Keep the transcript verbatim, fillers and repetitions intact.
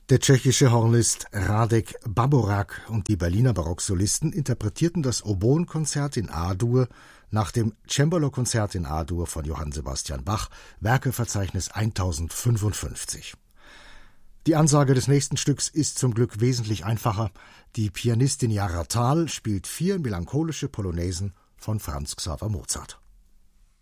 Der tschechische Hornist Radek Baborak und die Berliner Barocksolisten interpretierten das Oboenkonzert in A-Dur nach dem Cembalo-Konzert in A-Dur von Johann Sebastian Bach, Werkeverzeichnis tausendfünfundfünfzig. Die Ansage des nächsten Stücks ist zum Glück wesentlich einfacher. Die Pianistin Jara Thal spielt vier melancholische Polonaisen von Franz Xaver Mozart.